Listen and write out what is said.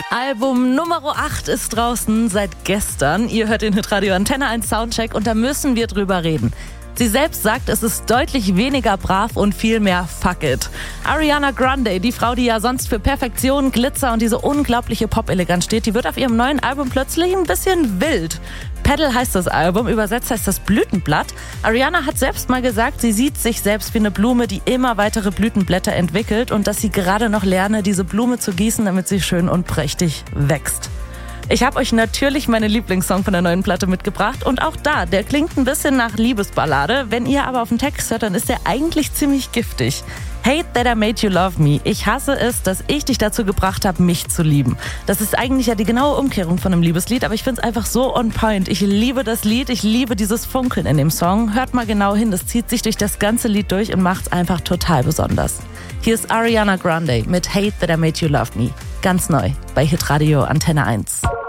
Album Nummer 8 ist draußen seit gestern. Ihr hört den Hitradio Antenne 1 Soundcheck und da müssen wir drüber reden. Sie selbst sagt, es ist deutlich weniger brav und viel mehr fuck it. Ariana Grande, die Frau, die ja sonst für Perfektion, Glitzer und diese unglaubliche Pop-Eleganz steht, die wird auf ihrem neuen Album plötzlich ein bisschen wild. Petal heißt das Album, übersetzt heißt das Blütenblatt. Ariana hat selbst mal gesagt, sie sieht sich selbst wie eine Blume, die immer weitere Blütenblätter entwickelt und dass sie gerade noch lerne, diese Blume zu gießen, damit sie schön und prächtig wächst. Ich habe euch natürlich meine Lieblingssong von der neuen Platte mitgebracht und auch da, der klingt ein bisschen nach Liebesballade. Wenn ihr aber auf den Text hört, dann ist der eigentlich ziemlich giftig. Hate that I made you love me. Ich hasse es, dass ich dich dazu gebracht habe, mich zu lieben. Das ist eigentlich ja die genaue Umkehrung von einem Liebeslied, aber ich finde es einfach so on point. Ich liebe das Lied, ich liebe dieses Funkeln in dem Song. Hört mal genau hin, das zieht sich durch das ganze Lied durch und macht es einfach total besonders. Hier ist Ariana Grande mit Hate that I made you love me. Ganz neu bei Hitradio Antenne 1.